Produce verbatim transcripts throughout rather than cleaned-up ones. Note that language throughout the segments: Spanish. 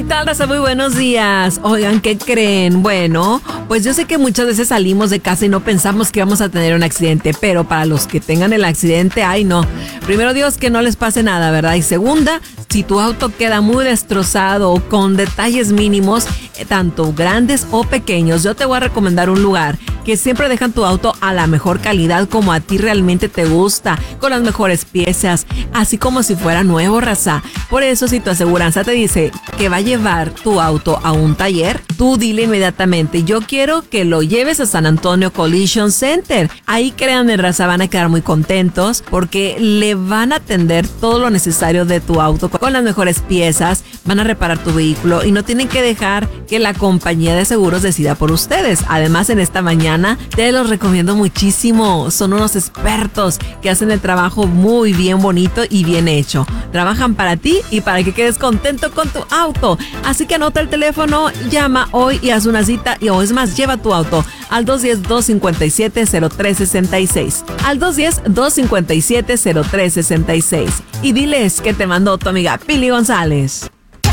tal, raza? Muy buenos días. Oigan, ¿qué creen? Bueno, pues yo sé que muchas veces salimos de casa y no pensamos que vamos a tener un accidente, pero para los que tengan el accidente, ay no. Primero Dios, que no les pase nada, ¿verdad? Y segunda, si tu auto queda muy destrozado o con detalles mínimos, tanto grandes o pequeños, yo te voy a recomendar un lugar que siempre dejan tu auto a la mejor calidad como a ti realmente te gusta, con las mejores piezas, así como si fuera nuevo, raza. Por eso, si tu aseguranza te dice que va a llevar tu auto a un taller, tú dile inmediatamente: yo quiero que lo lleves a San Antonio Collision Center. Ahí, créanme, raza, van a quedar muy contentos porque le van a atender todo lo necesario de tu auto con las mejores piezas, van a reparar tu vehículo y no tienen que dejar que la compañía de seguros decida por ustedes. Además, en esta mañana te los recomiendo muchísimo. Son unos expertos que hacen el trabajo muy bien bonito y bien hecho. Trabajan para ti y para que quedes contento con tu auto. Así que anota el teléfono, llama hoy y haz una cita, y o es más, lleva tu auto al dos uno cero, dos cinco siete, cero tres seis seis. Al dos uno cero, dos cinco siete, cero tres seis seis. Y diles que te mandó tu amiga Pili González.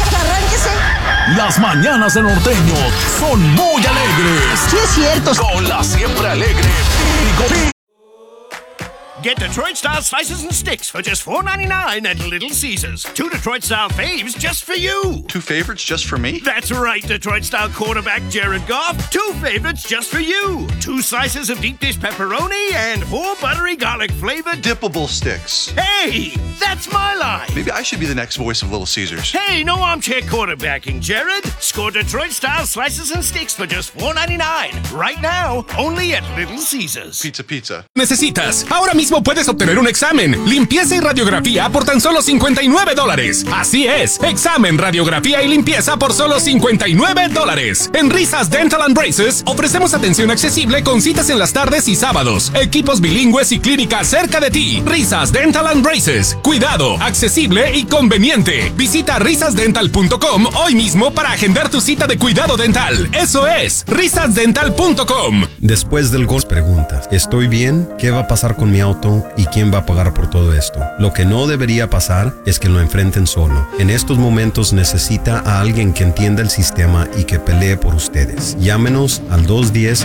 Las mañanas de Norteño son muy alegres. Sí, es cierto. Con la siempre alegre Pili González. Get Detroit-style slices and sticks for just four ninety-nine at Little Caesars. Two Detroit-style faves just for you. Two favorites just for me? That's right, Detroit-style quarterback Jared Goff. Two favorites just for you. Two slices of deep dish pepperoni and four buttery garlic-flavored dippable sticks. Hey, that's my line. Maybe I should be the next voice of Little Caesars. Hey, no armchair quarterbacking, Jared. Score Detroit-style slices and sticks for just four ninety-nine. Right now, only at Little Caesars. Pizza, pizza. Necesitas. Ahora mismo puedes obtener un examen, limpieza y radiografía por tan solo cincuenta y nueve dólares. Así es, examen, radiografía y limpieza por solo cincuenta y nueve dólares. En Risas Dental and Braces ofrecemos atención accesible con citas en las tardes y sábados, equipos bilingües y clínicas cerca de ti. Risas Dental and Braces, cuidado, accesible y conveniente. Visita risas dental punto com hoy mismo para agendar tu cita de cuidado dental. Eso es, risas dental punto com. Después del gol preguntas: ¿estoy bien? ¿Qué va a pasar con mi auto? ¿Y quién va a pagar por todo esto? Lo que no debería pasar es que lo enfrenten solo. En estos momentos necesita a alguien que entienda el sistema y que pelee por ustedes. Llámenos al dos uno cero,